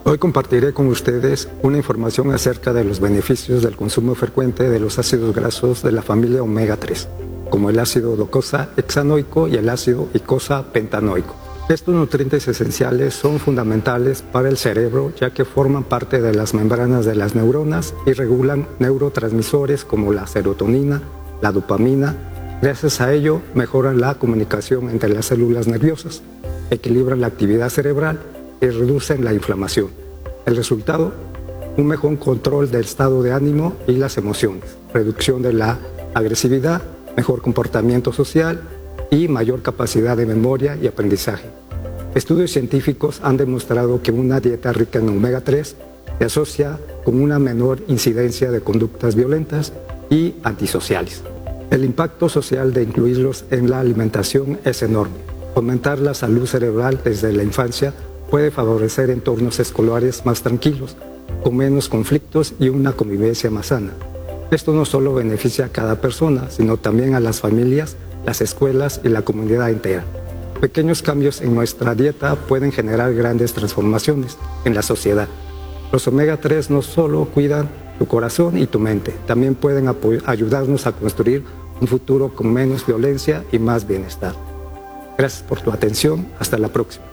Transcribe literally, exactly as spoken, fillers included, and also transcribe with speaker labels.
Speaker 1: Hoy compartiré con ustedes una información acerca de los beneficios del consumo frecuente de los ácidos grasos de la familia omega tres, como el ácido docosa hexanoico y el ácido icosa pentanoico. Estos nutrientes esenciales son fundamentales para el cerebro, ya que forman parte de las membranas de las neuronas y regulan neurotransmisores como la serotonina, la dopamina. Gracias a ello, mejoran la comunicación entre las células nerviosas, equilibran la actividad cerebral y reducen la inflamación. El resultado, un mejor control del estado de ánimo y las emociones, reducción de la agresividad, mejor comportamiento social y mayor capacidad de memoria y aprendizaje. Estudios científicos han demostrado que una dieta rica en omega tres se asocia con una menor incidencia de conductas violentas y antisociales. El impacto social de incluirlos en la alimentación es enorme. Fomentar la salud cerebral desde la infancia puede favorecer entornos escolares más tranquilos, con menos conflictos y una convivencia más sana. Esto no solo beneficia a cada persona, sino también a las familias, las escuelas y la comunidad entera. Pequeños cambios en nuestra dieta pueden generar grandes transformaciones en la sociedad. Los omega tres no solo cuidan tu corazón y tu mente, también pueden ayudarnos a construir un futuro con menos violencia y más bienestar. Gracias por tu atención. Hasta la próxima.